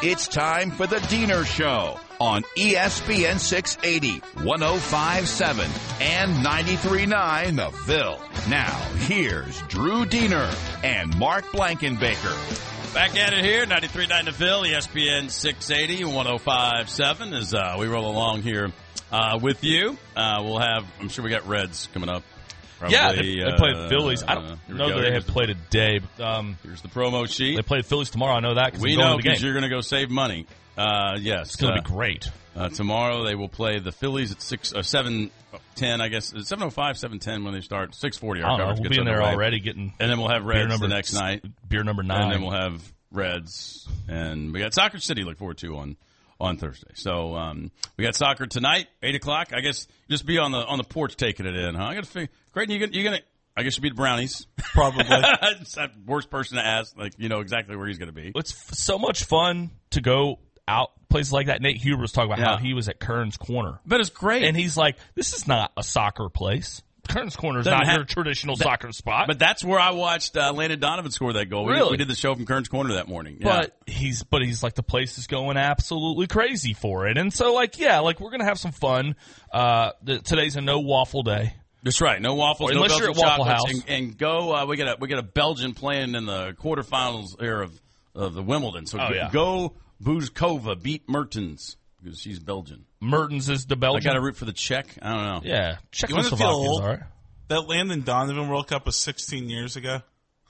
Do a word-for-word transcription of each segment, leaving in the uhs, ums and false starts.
It's time for the Diener Show on E S P N six eighty, one oh five point seven, and ninety-three point nine The Ville. Now, here's Drew Diener and Mark Blankenbaker. Back at it here, ninety-three point nine The Ville, E S P N six eighty, one oh five point seven as uh, we roll along here uh, with you. Uh, we'll have, I'm sure we got Reds coming up. Probably, yeah, they, they uh, play the Phillies. I don't uh, know that they have played a day. But, um, here's the promo sheet. They play the Phillies tomorrow. I know that because we know because you're going to go save money. Uh, yes, it's going to uh, be great. Uh, tomorrow they will play the Phillies at six, uh, seven ten. I guess seven oh five, seven ten when they start. Six forty. I don't know. We'll be in there already getting. And then we'll have Reds number, the next night. Beer number nine. And then we'll have Reds, and we got Soccer City to look forward to on. on Thursday. So um, we got soccer tonight, eight o'clock. I guess just be on the on the porch taking it in, huh? I got to figure. Creighton, you gonna, you gonna? I guess you beat the Brownies. Probably. It's that worst person to ask. Like you know exactly where he's going to be. It's f- so much fun to go out places like that. Nate Huber was talking about Yeah. how he was at Kern's Corner, But it's great, and he's like, "This is not a soccer place. Kern's Corner is Doesn't not have- your traditional that- soccer spot." But that's where I watched uh, Landon Donovan score that goal. We, Really? we did the show from Kern's Corner that morning. Yeah. But he's but he's like the place is going absolutely crazy for it, and so like yeah, like we're gonna have some fun. Uh, the, today's a no waffle day. That's right. No waffles, Or no unless Belgian you're at Waffle chocolates, House. and, and go. Uh, we got a we got a Belgian playing in the quarterfinals here of of the Wimbledon. So Oh, go, yeah. go Buzkova beat Mertens because she's Belgian. Mertens is the I Belgian. got to root for the Czech. I don't know. Yeah, You wanna feel Czechoslovakia is old? all right. That Landon Donovan World Cup was sixteen years ago.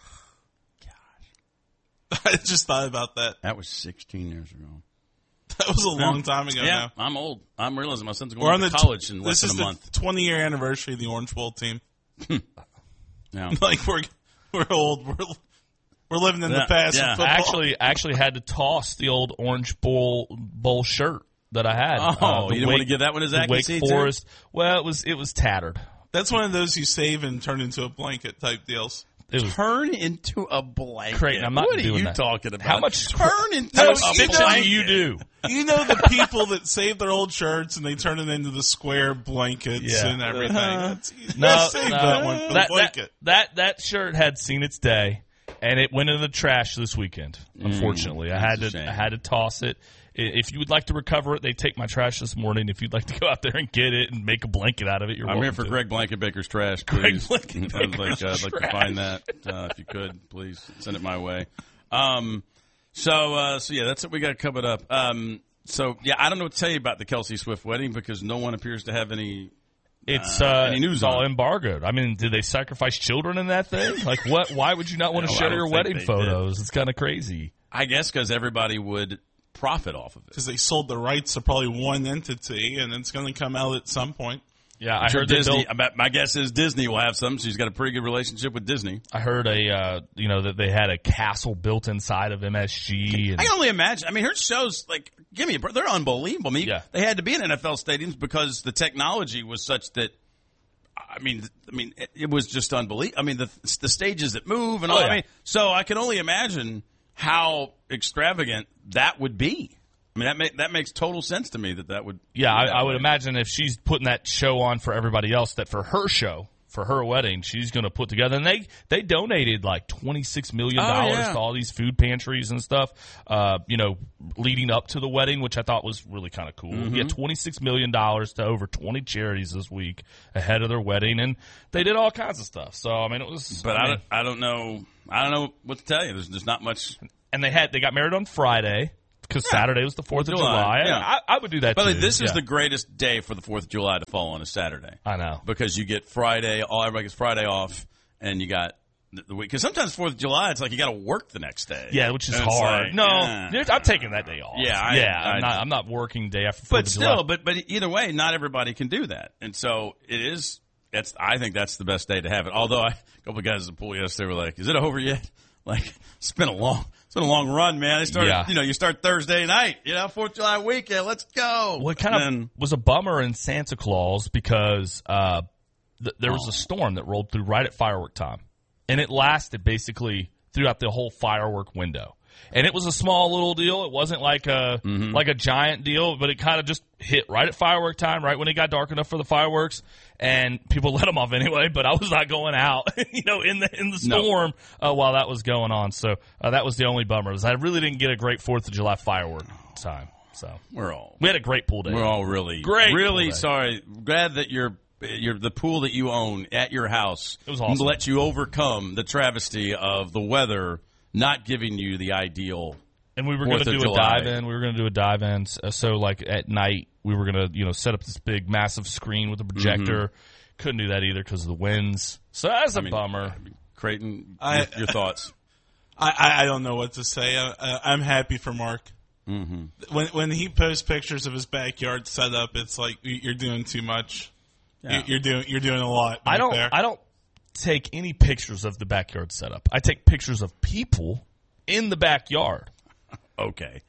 Gosh. I just thought about that. That was sixteen years ago. That was a long time ago Yeah, now. I'm old. I'm realizing my son's We're going on to the college tw- in This less is than a the month. twenty-year anniversary of the Orange Bowl team. Yeah. Like we're we're old. We're we're living in Yeah, the past. yeah. With football. I actually actually had to toss the old Orange Bowl bowl shirt that I had. Oh, Uh, the you didn't want to give that one to the Zach and Wake see, too? Forest. Well, it was it was tattered. That's one of those you save and turn into a blanket type deals. It was Turn into a blanket. Creighton, I'm not what are doing you that. talking about? How much- Turn into how a much stitching blanket? do you do? You know the people that save their old shirts and they turn it into the square blankets Yeah. and everything. That's, you No, save no. that one for that, the blanket. That, that that shirt had seen its day, and it went in the trash this weekend. Unfortunately, I had that's a to shame. I had to toss it. I- If you would like to recover it, they take my trash this morning. If you'd like to go out there and get it and make a blanket out of it, you're I'm welcome here for to. Greg Blankenbaker's trash, Greg please. Blankenbaker's I'd like, uh, I'd like to trash. find that. Uh, if you could, please send it my way. Um, so, uh, so yeah, that's what we got coming up. Um, so, yeah, I don't know what to tell you about the Kelsey Swift wedding because no one appears to have any. It's Uh, uh, any news it's all on it? embargoed. I mean, did they sacrifice children in that thing? Like, what? Why would you not want to No, I share don't your think wedding they photos? It's kind of crazy. I guess because everybody would profit off of it. Because they sold the rights to probably one entity, and it's going to come out at some point. Yeah, I Sure, heard that Disney. they'll- I bet- my guess is Disney will have some. She's got a pretty good relationship with Disney. I heard a uh, you know that they had a castle built inside of M S G. And I can only imagine. I mean, her shows, like, give me a break. They're unbelievable. I mean, Yeah. they had to be in N F L stadiums because the technology was such that. I mean, I mean, it, it was just unbelievable. I mean, the the stages that move and Oh, all. yeah. I mean, so I can only imagine how extravagant that would be. I mean, that make, that makes total sense to me that that would. Yeah, be that I, I would way. imagine if she's putting that show on for everybody else, that for her show, for her wedding, she's going to put together. And they they donated like twenty six million dollars Oh, yeah. to all these food pantries and stuff. Uh, you know, leading up to the wedding, which I thought was really kind of cool. Mm-hmm. Yeah, twenty six million dollars to over twenty charities this week ahead of their wedding, and they did all kinds of stuff. So I mean, it was. But I I, mean, don't, I don't know. I don't know what to tell you. There's just not much. and they had they got married on Friday because Saturday was the Fourth of July, July. yeah. I, I would do that. By the too. way, this is Yeah. the greatest day for the Fourth of July to fall on a Saturday. I know. Because you get Friday, all everybody gets Friday off, and you got the, the week. Because sometimes Fourth of July, it's like you got to work the next day. Yeah, which is And it's hard. like, no, yeah. there's- I'm taking that day off. Yeah, I- yeah. I- I'm not. I'm not working day after. Fourth But of still, July. but but either way, not everybody can do that, and so it is. That's I think that's the best day to have it. Although I, a couple of guys at the pool yesterday were like, "Is it over yet?" Like it's been a long, it's been a long run, man. They started, Yeah. you know, you start Thursday night, you know, Fourth of July weekend. Let's go. Well, it kind And of then- was a bummer in Santa Claus because uh, th- there was Oh. a storm that rolled through right at firework time, and it lasted basically throughout the whole firework window. And it was a small little deal. It wasn't like a mm-hmm. like a giant deal, but it kind of just hit right at firework time, right when it got dark enough for the fireworks, and people let them off anyway. But I was not going out, you know, in the in the storm no. uh, while that was going on. So uh, that was the only bummer. Was I really didn't get a great Fourth of July firework time. So we're all we had a great pool day. We're all really great. Really sorry. Glad that you're. Your, the pool that you own at your house it was awesome. Let you overcome the travesty of the weather not giving you the ideal. And we were going to do July. a dive in. We were going to do a dive in. So, like at night, we were going to you know set up this big, massive screen with a projector. Mm-hmm. Couldn't do that either because of the winds. So that's a I mean, bummer. Creighton, I, your, your thoughts? I, I don't know what to say. I, I'm happy for Mark. Mm-hmm. When when he posts pictures of his backyard setup, it's like you're doing too much. Yeah. You're doing you're doing a lot. I don't there. I don't take any pictures of the backyard setup. I take pictures of people in the backyard. Okay.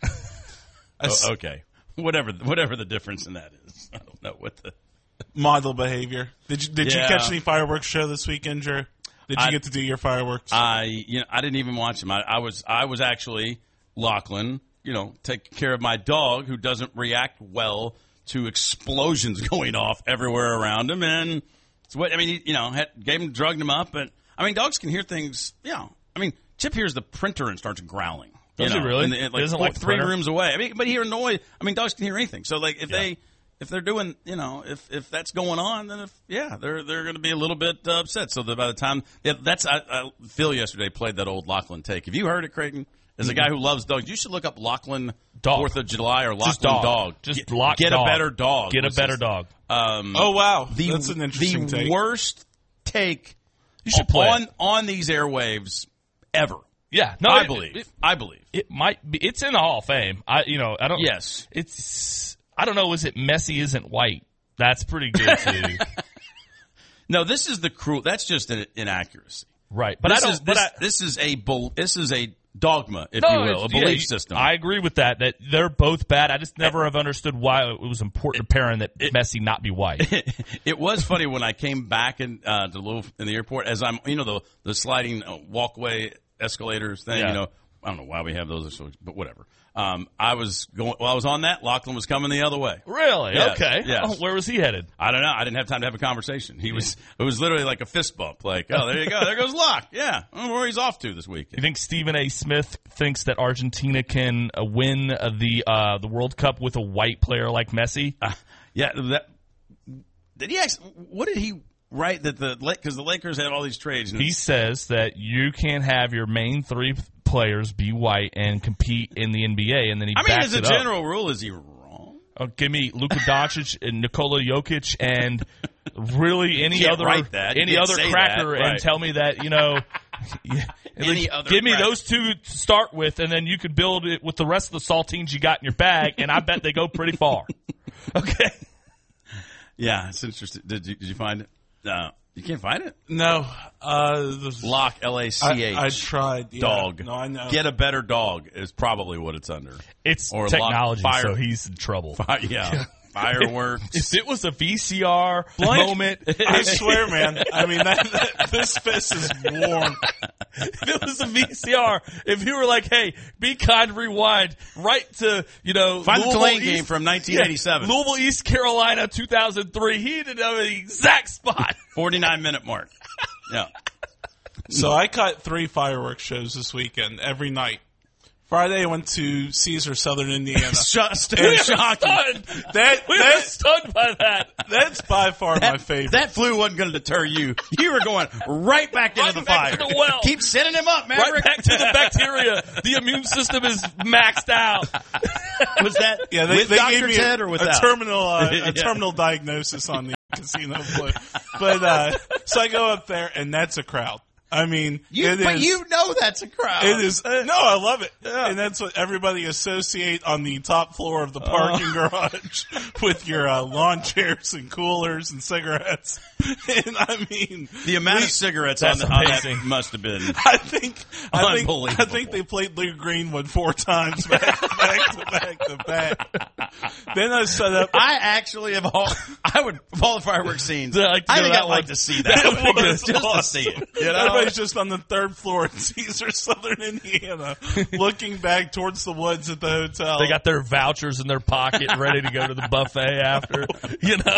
oh, okay. Whatever whatever the difference in that is. I don't know what the model behavior. Did you did yeah. you catch any fireworks show this weekend, Drew? Did you I, get to do your fireworks? I you know I didn't even watch them. I, I was I was actually Lachlan, you know, taking care of my dog who doesn't react well to explosions going off everywhere around him, and it's what I mean. He, you know, had, gave him, drugged him up, but I mean, dogs can hear things. You know, I mean, Chip hears the printer and starts growling. Does you know, he really? In the, in, like, doesn't like, like three printer? rooms away. I mean, but he hear noise. I mean, dogs can hear anything. So, like, if yeah. they if they're doing, you know, if if that's going on, then if yeah, they're they're going to be a little bit uh, upset. So that by the time yeah, that's I, I, Phil yesterday played that old Lachlan take. Have you heard it, Creighton? As a guy who loves dogs, you should look up Lachlan dog. Fourth of July or Lachlan Just dog. dog. Just get, lock get dog. a better dog. Get a better his, dog. Um, oh wow, the, that's an interesting the take. worst take you should play on it. on these airwaves ever. Yeah, no, I it, believe. It, I believe it might be. It's in the Hall of Fame. I you know I don't. Yes, it's. I don't know. Is it Messi isn't white? That's pretty good too. No, this is the cruel. That's just an inaccuracy, right? But this I don't. Is, but this, I, this is a bull, this is a dogma, if no, you will, a belief yeah, system. I agree with that. That they're both bad. I just never have understood why it was important to parent that it, Messi not be white. It was funny when I came back in uh, to Louisville in the airport as I'm, you know, the the sliding uh, walkway escalators thing. Yeah. You know, I don't know why we have those, but whatever. Um, I was going. Well, I was on that. Lachlan was coming the other way. Really? Yes, Okay. yes. Oh, where was he headed? I don't know. I didn't have time to have a conversation. He was. It was literally like a fist bump. Like, oh, there you go. There goes Locke. Yeah, I don't know where he's off to this week. You think Stephen A. Smith thinks that Argentina can uh, win uh, the uh, the World Cup with a white player like Messi? Uh, yeah. That, did he actually? What did he write that the because the Lakers had all these trades? And He says that you can't have your main three players be white and compete in the N B A, and then he I mean, backs as a it up. general rule, is he wrong? Oh, give me Luka Doncic and Nikola Jokic and really any Can't other write that. You any can't other say cracker that. and Right. tell me that you know. Yeah, Any other give me cracker. those two to start with, and then you could build it with the rest of the saltines you got in your bag, and I bet they go pretty far. Okay. Yeah, it's interesting. Did you, did you find it? No, you can't find it. No, uh, Lock L A C H. I, I tried. Yeah. Dog. No, I know. Get a better dog is probably what it's under. It's Or technology, lock- fire- so he's in trouble. Fire, yeah, fireworks. If it was a V C R moment, I swear, man. I mean, that, that, this fist is warm. if it was a V C R, if you were like, "Hey, be kind, rewind right to you know Find the Louisville Tulane East- game from nineteen eighty-seven. yeah, Louisville, East Carolina, two thousand three. He didn't know the exact spot. forty-nine minute mark. Yeah. So I caught three fireworks shows this weekend, every night. Friday, I went to Caesar, Southern Indiana. Just We were shocking. stunned. That, We were that, stunned by that. that's by far my favorite. That flu wasn't going to deter you. You were going right back into Right the back fire. to the well. Keep sending him up, Maverick. Right back to the bacteria. The immune system is maxed out. Was that yeah, they, with they Doctor gave me Ted a, or a without? terminal uh, a Yeah. terminal diagnosis on the casino floor. But uh, so I go up there, and that's a crowd. I mean, You, it but is- you know that's a crowd. It is no, I love it, and that's what everybody associate on the top floor of the parking Oh. garage with your uh, lawn chairs and coolers and cigarettes. And I mean, The amount we- of cigarettes on, That's the, on that amazing. must have been. I think I think Unbelievable. I think they played Lou Greenwood four times back to back to back to back. Then I set up. I actually have. All, I I would of all the fireworks scenes. I like to I go think that I'd like one. to see that. That was just, just to awesome. see it. You know? Everybody's just on the third floor at Caesars Southern Indiana, looking back towards the woods at the hotel. They got their vouchers in their pocket, ready to go to the buffet after. You know.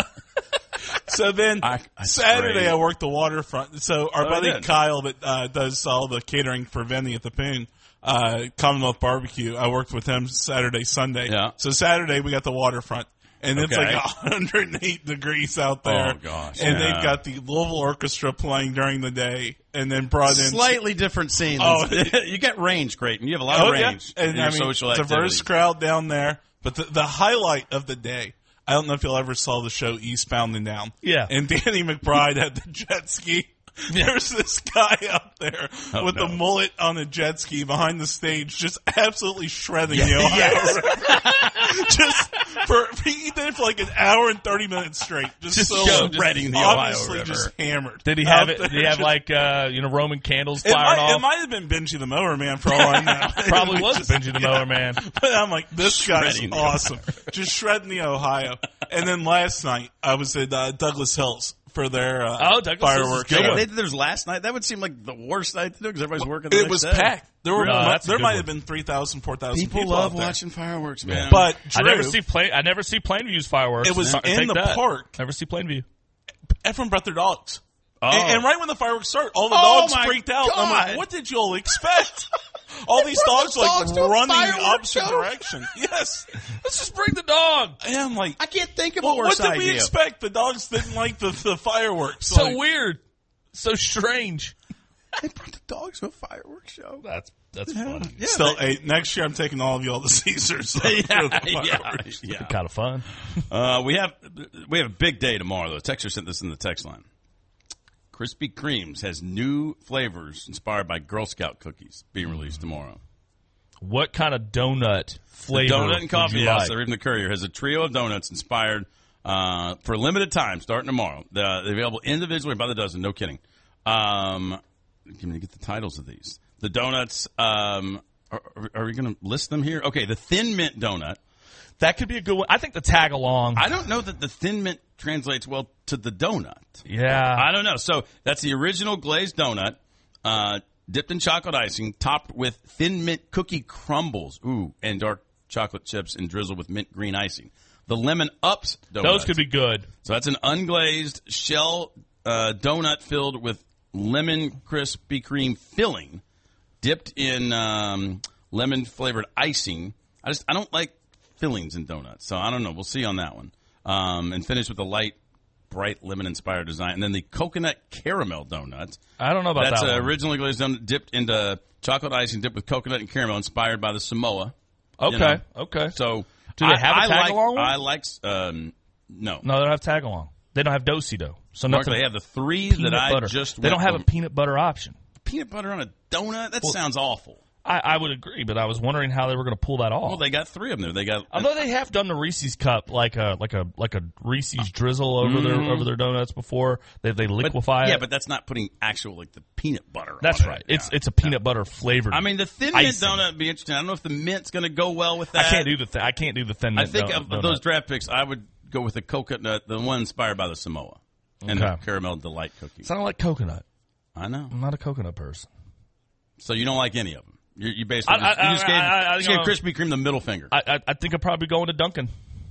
So then I- I Saturday sprayed. I worked the waterfront. So our Oh, buddy good. Kyle that uh, does all the catering for Vinny at the Poon, uh, Commonwealth Barbecue, I worked with him Saturday, Sunday. Yeah. So Saturday we got the waterfront. And it's Okay. like one hundred eight degrees out there. Oh, gosh. And Yeah. they've got the Louisville Orchestra playing during the day and then brought in Slightly different scenes. Oh. You get range, Creighton. You have a lot Oh, of yeah. range And in your I mean, social diverse activities. crowd down there. But the, the highlight of the day, I don't know if you'll ever saw the show Eastbound and Down. Yeah. And Danny McBride had the jet ski. There's this guy out there Oh, with no. the mullet on a jet ski behind the stage, just absolutely shredding the Ohio River. Just for he did it for like an hour and thirty minutes straight. Just, Just so shredding the Ohio obviously River. just hammered. Did he have out it? there. Did he have like uh, you know Roman candles It firing might, it off? might have been Benji the Mower Man for all I know. Probably was Just- Benji the Mower Man. But I'm like, this guy's Shredding the awesome. Just shredding the Ohio. And then last night, I was at uh, Douglas Hills for their uh, Oh, Douglas Hills is fireworks good. Yeah, show. they did theirs last night. That would seem like the worst night to do because everybody's working the It next was day. packed. There were Really? mu- That's a there good might one. have been three thousand, four thousand People, people love out there. watching fireworks, man. But I Drew, never see Plain. I never see Plainview's fireworks. It was I'll in take the that. park. Never see Plainview. everyone brought their dogs. Oh. And, and right when the fireworks start, all the Oh, dogs my freaked out. I'm God. like, what did you all expect? All these brought dogs those like dogs to a running the fireworks opposite show? direction. Yes. Let's just bring the dog. And I'm like, I can't think of well, a what worse did we idea. expect? The dogs didn't like the, the fireworks. So Like, weird. So strange. They brought the dogs to a fireworks show. That's that's fun. Yeah, Still, they- hey, next year I'm taking all of you all to Caesars. So yeah, for the yeah, fireworks. yeah. Kind of fun. Uh, we have we have a big day tomorrow, though. Texter sent this in the text line. Krispy Kreme's has new flavors inspired by Girl Scout cookies being released tomorrow. What kind of donut The flavor? Donut would and Coffee you House, like? the Reading the Courier, has a trio of donuts inspired uh, for a limited time starting tomorrow. The, they're available individually by the dozen, no kidding. Um, give me get the titles of these. The donuts, um, are, are we going to list them here? Okay, the Thin Mint Donut. That could be a good one. I think the tag along. I don't know that the Thin Mint translates well to the donut. yeah. I don't know. So that's the original glazed donut, uh, dipped in chocolate icing, topped with Thin Mint cookie crumbles, ooh, and dark chocolate chips, and drizzled with mint green icing. The Lemon Ups donut. Those could be good. So that's an unglazed shell uh, donut filled with lemon Krispy Kreme filling, dipped in um, lemon flavored icing. I just I don't like fillings in donuts, so I don't know. We'll see on that one. Um, and finish with a light, bright lemon-inspired design. And then the coconut caramel donut. I don't know about That's that uh, one. originally glazed donut dipped into chocolate icing, dipped with coconut and caramel, inspired by the Samoa. Okay. you know. Okay. So Do they I- have a I like- tag-along one? I like. Um, no. No, they don't have tag along. They don't have dosi though. So Mark, nothing. they have the three peanut that I butter. just. They don't went have a from. peanut butter option. Peanut butter on a donut? That sounds awful. I, I would agree, but I was wondering how they were going to pull that off. Well, they got three of them there. They got. Although they have done the Reese's cup like a like a like a Reese's drizzle over their over their donuts before. They they but- liquefy Yeah, it. but that's not putting actual like the peanut butter. That's on right. It. It's Yeah. it's a peanut butter flavored. I mean, the thin mint icing. donut would be interesting. I don't know if the mint's going to go well with I that. can't do the th- I can't do the thin. I mint think don- of donut. those draft picks, I would go with the coconut, the one inspired by the Samoa, and Okay. the caramel delight cookie. So I don't like coconut. I know. I'm not a coconut person. So you don't like any of them. You, you basically I- just, I- you just I- gave, I- I- you just gave no. Krispy Kreme the middle finger. I I, I think I'd probably go into Dunkin'.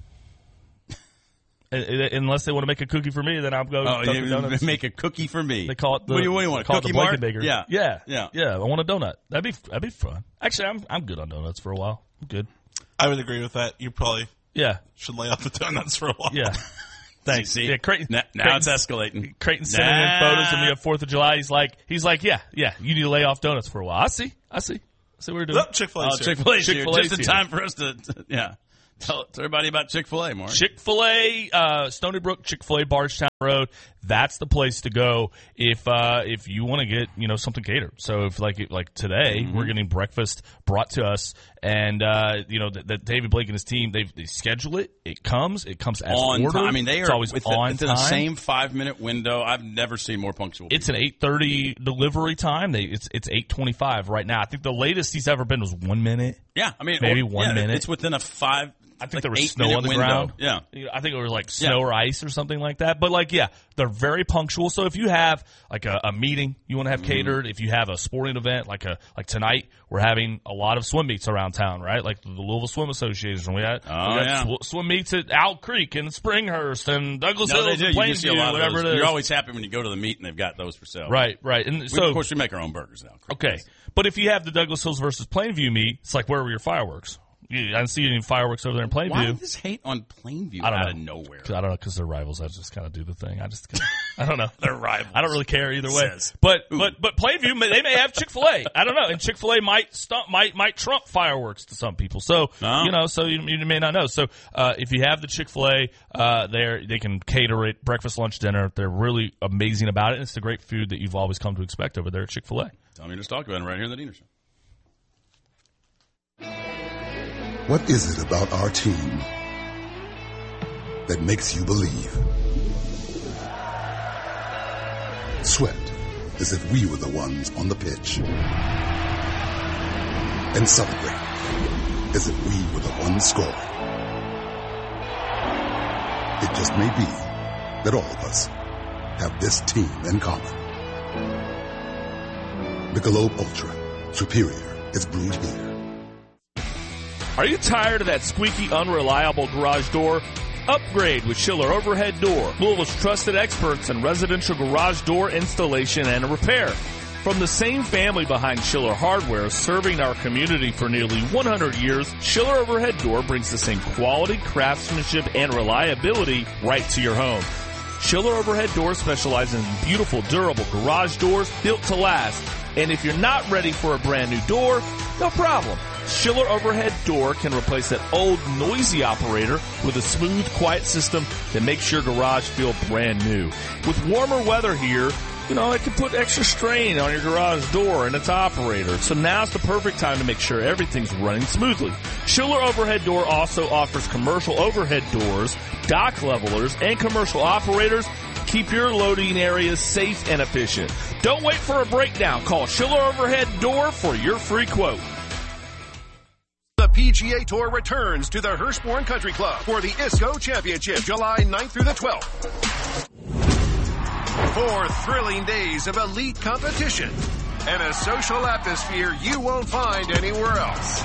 Uh, uh, Unless they want to make a cookie for me, then I'll go oh, Dunkin' you Donuts. make a cookie for me. They call it the. What do you, what do you want? they Call Cookie it the Mart? Blankenbaker. Yeah, yeah, yeah. yeah. I want a donut. That'd be that'd be fun. Actually, I'm I'm good on donuts for a while. I'm good. I would agree with that. You probably Yeah, should lay off the donuts for a while. yeah. Thanks. See, Yeah, Creighton. now, now Creighton- it's escalating. Creighton sending in Nah. photos of me at Fourth of July. He's like, he's like, yeah, yeah. You need to lay off donuts for a while. I see. I see. I see what you're doing. Oh, Chick-fil-A. Oh, Chick-fil-A's here. Chick-fil-A's Just in here. time for us to, to yeah. Tell, tell everybody about Chick-fil-A, Mark. Chick-fil-A, uh, Stony Brook, Chick-fil-A, Bardstown Road. That's the place to go if uh, if you want to get you know something catered. So if like like today Mm-hmm. we're getting breakfast brought to us, and uh, you know that, that David Blake and his team they they schedule it. It comes. It comes as on ordered. time. I mean, they it's are always with on the, within time. the same five minute window. I've never seen more punctual. It's an eight thirty delivery time. They it's it's eight twenty five right now. I think the latest he's ever been was one minute. yeah, I mean, maybe or- one yeah, minute. It's within a five I think like there was eight snow minute on the window. ground. Yeah. I think it was like snow Yeah. or ice or something like that. But like, yeah, they're very punctual. So if you have like a, a meeting you want to have Mm-hmm. catered, if you have a sporting event, like a like tonight, we're having a lot of swim meets around town, right? Like the Louisville Swim Association. We had, Oh, we had yeah. sw- swim meets at Owl Creek and Springhurst and Douglas No, they Hills do. and You do see a Plainview, lot of whatever those. it is. You're always happy when you go to the meet and they've got those for sale. Right, right. And We, so, of course, we make our own burgers now. okay. But if you have the Douglas Hills versus Plainview meet, it's like, where were your fireworks? You, I didn't see any fireworks over there in Plainview. Why this hate on Plainview I don't out know. of nowhere? 'Cause I don't know, because they're rivals. I just kind of do the thing. I just, I don't know. They're rivals. I don't really care either way. Says. But but but Plainview, they may have Chick Fil A. I don't know, and Chick Fil A might stump, might might trump fireworks to some people. So No. you know, so you, you may not know. So uh, if you have the Chick Fil A, uh, there they can cater it, breakfast, lunch, dinner. They're really amazing about it. And it's the great food that you've always come to expect over there at Chick Fil A. Tell me just talk about it right here in the Diener Show. What is it about our team that makes you believe? Sweat as if we were the ones on the pitch. And celebrate as if we were the ones scoring. It just may be that all of us have this team in common. Michelob Ultra, superior is brewed here. Are you tired of that squeaky, unreliable garage door? Upgrade with Schiller Overhead Door, Louisville's trusted experts in residential garage door installation and repair. From the same family behind Schiller Hardware, serving our community for nearly one hundred years, Schiller Overhead Door brings the same quality, craftsmanship, and reliability right to your home. Schiller Overhead Doors specializes in beautiful, durable garage doors built to last. And if you're not ready for a brand new door, no problem. Schiller Overhead Door can replace that old, noisy operator with a smooth, quiet system that makes your garage feel brand new. With warmer weather here, you know, it can put extra strain on your garage door and its operator. So now's the perfect time to make sure everything's running smoothly. Schiller Overhead Door also offers commercial overhead doors, dock levelers, and commercial operators. Keep your loading areas safe and efficient. Don't wait for a breakdown. Call Schiller Overhead Door for your free quote. The P G A Tour returns to the Hurstbourne Country Club for the I S C O Championship, July ninth through the twelfth. Four thrilling days of elite competition and a social atmosphere you won't find anywhere else.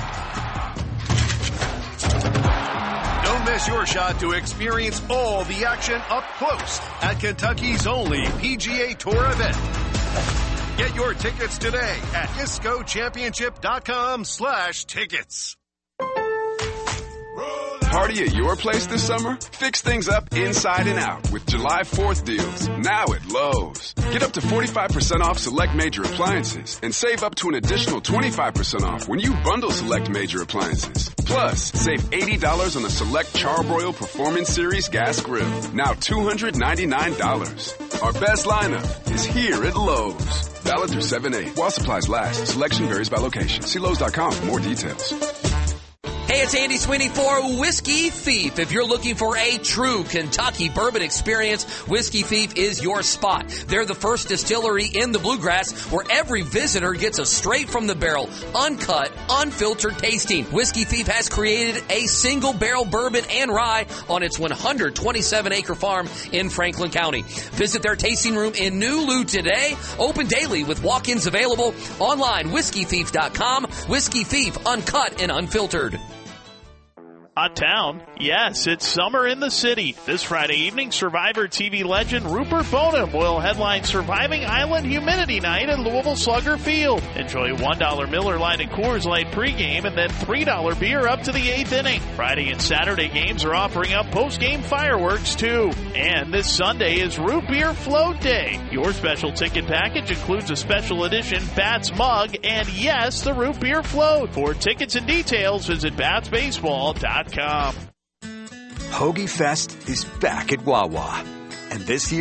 Don't miss your shot to experience all the action up close at Kentucky's only P G A Tour event. Get your tickets today at iscochampionship.com slash tickets. Party at your place this summer? Fix things up inside and out with July fourth deals, now at Lowe's. Get up to forty-five percent off select major appliances and save up to an additional twenty-five percent off when you bundle select major appliances. Plus, save eighty dollars on the select Charbroil Performance Series gas grill, now two hundred ninety-nine dollars. Our best lineup is here at Lowe's. Valid through seven eight. While supplies last, selection varies by location. See Lowe's dot com for more details. Hey, it's Andy Sweeney for Whiskey Thief. If you're looking for a true Kentucky bourbon experience, Whiskey Thief is your spot. They're the first distillery in the Bluegrass where every visitor gets a straight from the barrel, uncut, unfiltered tasting. Whiskey Thief has created a single barrel bourbon and rye on its one hundred twenty-seven acre farm in Franklin County. Visit their tasting room in New Lou today. Open daily with walk-ins available. Online, whiskey thief dot com. Whiskey Thief, uncut and unfiltered. Hot town? Yes, it's summer in the city. This Friday evening, Survivor T V legend Rupert Boneham will headline Surviving Island Humidity Night at Louisville Slugger Field. Enjoy one dollar Miller Lite and Coors Light pregame and then three dollar beer up to the eighth inning. Friday and Saturday games are offering up postgame fireworks too. And this Sunday is Root Beer Float Day. Your special ticket package includes a special edition Bats mug and, yes, the Root Beer Float. For tickets and details, visit bats baseball dot com. Hoagie Fest is back at Wawa. And this year,